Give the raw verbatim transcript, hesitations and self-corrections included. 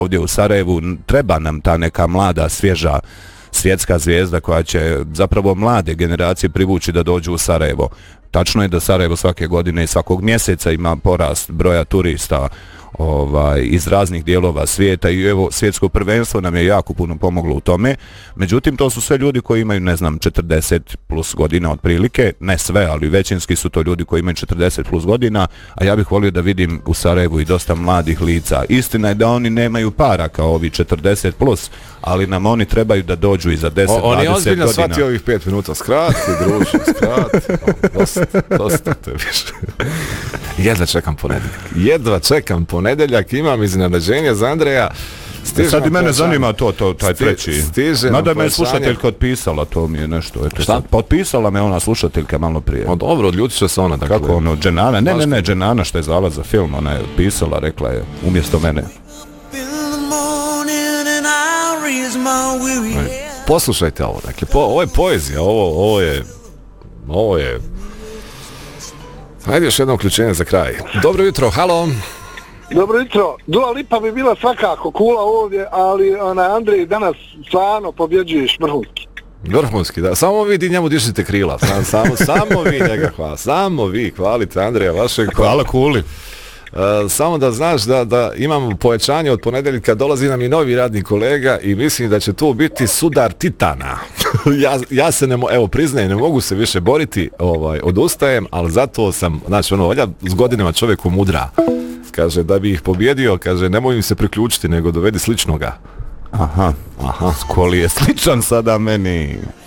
ovdje u Sarajevu, treba nam ta neka mlada, svježa svjetska zvijezda koja će zapravo mlade generacije privući da dođu u Sarajevo. Tačno je da Sarajevo svake godine i svakog mjeseca ima porast broja turista ovaj, iz raznih dijelova svijeta i evo svjetsko prvenstvo nam je jako puno pomoglo u tome. Međutim, to su sve ljudi koji imaju, ne znam, četrdeset plus godina otprilike, ne sve, ali većinski su to ljudi koji imaju četrdeset plus godina, a ja bih volio da vidim u Sarajevu i dosta mladih lica. Istina je da oni nemaju para kao ovi četrdeset plus, ali nam oni trebaju da dođu i za deset do dvadeset godina. On je ozbiljno shvatio ovih pet minuta. Skrati, druži, skrati. Dosta, dosta te više. Jedva čekam ponedeljak. Jedva čekam ponedeljak. Imam iznenađenje za Andreja. E sad i mene zanima to, to taj treći. Nada me je slušateljka otpisala, to mi je nešto. Eto, šta? Potpisala me ona slušateljka malo prije. O, dobro, odljutit će se ona. Dakle. Kako ono, Dženana? Ne, ne, ne, Dženana što je zvala za film, ona je pisala, rekla je, umjesto mene. Poslušajte ovo, dakle, po, ovo je poezija, ovo, ovo je, ovo je, hajde još jedno uključenje za kraj. Dobro jutro, halo. Dobro jutro, Dua Lipa bi bila svakako kula ovdje, ali onaj Andrej danas stvarno pobjeđuješ vrhunski. Vrhunski, da, samo vi njemu dižite krila, samo, samo, samo vi njega hvala, samo vi hvalite Andreja vašeg. Hvala kuli. Uh, samo da znaš da, da imamo povećanje od ponedeljka, dolazi nam i novi radni kolega i mislim da će tu biti sudar titana. ja, ja se ne mo, evo priznajem, ne mogu se više boriti, ovaj, odustajem, ali zato sam, znači ono, valja s godinama čovjeku mudra. Kaže, da bi ih pobjedio, kaže, nemoj im se priključiti, nego dovedi sličnoga. Aha, aha, Skoli je sličan sada meni.